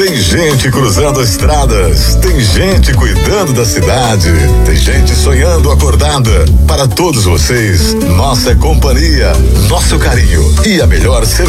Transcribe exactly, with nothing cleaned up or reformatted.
Tem gente cruzando estradas, tem gente cuidando da cidade, tem gente sonhando acordada. Para todos vocês, nossa companhia, nosso carinho e a melhor